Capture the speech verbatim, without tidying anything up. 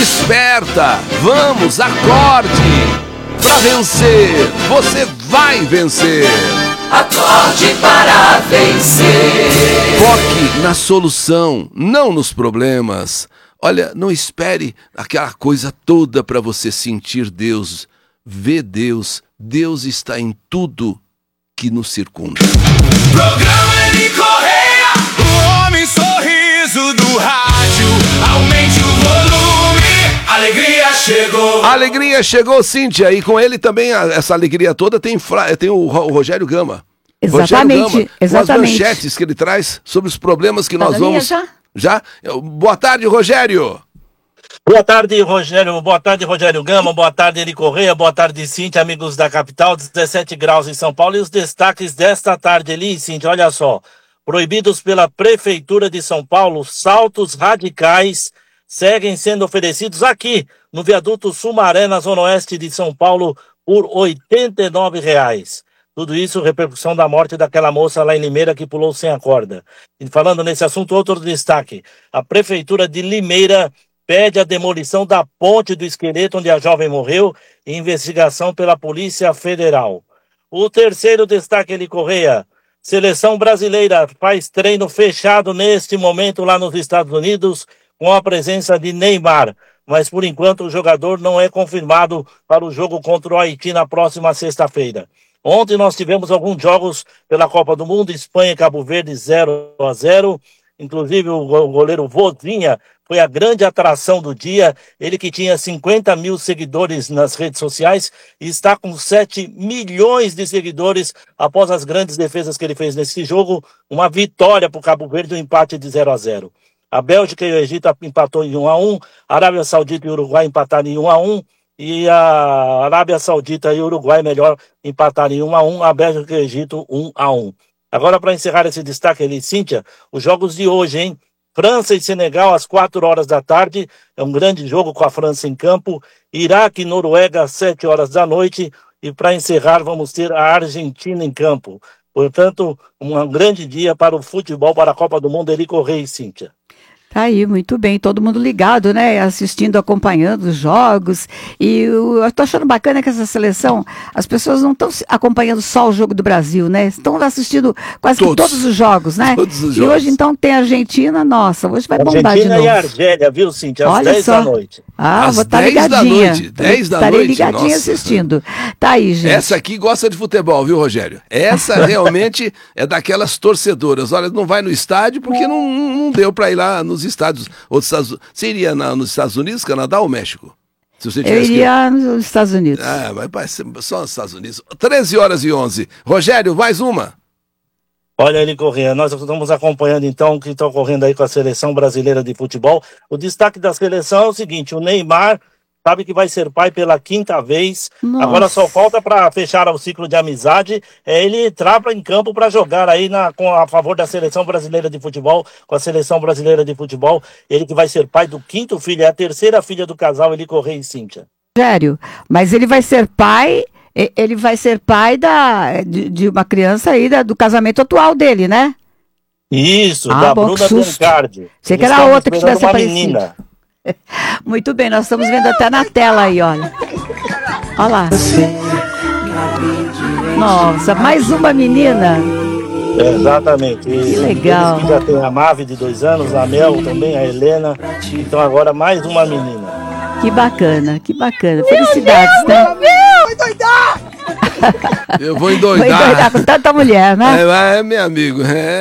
Desperta, vamos, acorde. Para vencer, você vai vencer. Acorde para vencer. Foque na solução, não nos problemas. Olha, não espere aquela coisa toda para você sentir Deus. Vê Deus. Deus está em tudo que nos circunda. Programa Eli Correia, o homem sorriso do rádio. Aumente o volume, alegria chegou. A alegria chegou, Cíntia, e com ele também, a, essa alegria toda, tem, tem o, o Rogério Gama. Exatamente, Rogério Gama, exatamente. Com as manchetes que ele traz sobre os problemas que Tá nós na linha vamos... já? Já? Boa tarde, Rogério. Boa tarde, Rogério. Boa tarde, Rogério Gama. Boa tarde, Eli Correia. Boa tarde, Cíntia, amigos da capital. dezessete graus em São Paulo. E os destaques desta tarde, Eli e Cíntia, olha só. Proibidos pela Prefeitura de São Paulo, saltos radicais seguem sendo oferecidos aqui no viaduto Sumaré, na zona oeste de São Paulo, por oitenta e nove reais. Tudo isso repercussão da morte daquela moça lá em Limeira que pulou sem a corda. E falando nesse assunto, outro destaque. A Prefeitura de Limeira pede a demolição da ponte do esqueleto onde a jovem morreu e investigação pela Polícia Federal. O terceiro destaque, Eli Correia. Seleção brasileira faz treino fechado neste momento lá nos Estados Unidos com a presença de Neymar. Mas por enquanto o jogador não é confirmado para o jogo contra o Haiti na próxima sexta-feira. Ontem nós tivemos alguns jogos pela Copa do Mundo, Espanha e Cabo Verde zero a zero. Inclusive o goleiro Vozinha foi a grande atração do dia. Ele que tinha cinquenta mil seguidores nas redes sociais e está com sete milhões de seguidores após as grandes defesas que ele fez nesse jogo. Uma vitória para o Cabo Verde, um empate de zero a zero. A Bélgica e o Egito empatou em um a um. A Arábia Saudita e o Uruguai empataram em um a um. E a Arábia Saudita e o Uruguai, melhor, empataram em um a um. A Bélgica e o Egito, um a um. Agora, para encerrar esse destaque ali, Cíntia, os jogos de hoje, hein? França e Senegal às quatro horas da tarde, é um grande jogo com a França em campo. Iraque e Noruega às sete horas da noite. E para encerrar, vamos ter a Argentina em campo. Portanto, um grande dia para o futebol, para a Copa do Mundo. Eli Correia e Cíntia. Tá aí, muito bem, todo mundo ligado, né, assistindo, acompanhando os jogos, e eu estou achando bacana que essa seleção, as pessoas não estão acompanhando só o jogo do Brasil, né, estão assistindo quase todos, que todos os jogos, né, todos os e jogos. Hoje então tem a Argentina, nossa, hoje vai bombar de Argentina novo. e Argélia, viu, Cíntia, às Olha dez só. da noite. Ah, Às vou estar dez da ligadinha. noite, dez da Estarei noite, ligadinha nossa. assistindo. Tá aí, gente. Essa aqui gosta de futebol, viu, Rogério? Essa realmente é daquelas torcedoras. Olha, não vai no estádio porque não, não deu para ir lá nos estádios. Outros Estados... Você iria na, nos Estados Unidos, Canadá ou México? Se você Eu tivesse que- iria nos Estados Unidos. Ah, mas vai ser só nos Estados Unidos. treze horas e onze. Rogério, mais uma. Olha, Eli Correia, nós estamos acompanhando então o que está ocorrendo aí com a seleção brasileira de futebol. O destaque da seleção é o seguinte, o Neymar sabe que vai ser pai pela quinta vez. Nossa. Agora só falta para fechar o ciclo de amizade, é ele entrar pra, em campo para jogar aí na, com, a favor da seleção brasileira de futebol, com a seleção brasileira de futebol. Ele que vai ser pai do quinto filho, é a terceira filha do casal, Eli Correia e Cíntia. Rogério, mas ele vai ser pai, e- ele vai ser pai da, de, de uma criança aí da- do casamento atual dele, né? Isso, Ah, da bom, Bruna que susto. Biancardi. Sei que Eles era estão outra que esperando tivesse uma aparecido. menina. Muito bem, nós estamos vendo até na tela aí, olha. Olha lá. Nossa, mais uma menina. Exatamente. Que legal. Já tem a Mave de dois anos, a Mel também, a Helena. Então agora mais uma menina. Que bacana, que bacana. Felicidades, né? Eu vou Vai endoidar. endoidar com tanta mulher, né? É, é meu amigo. É.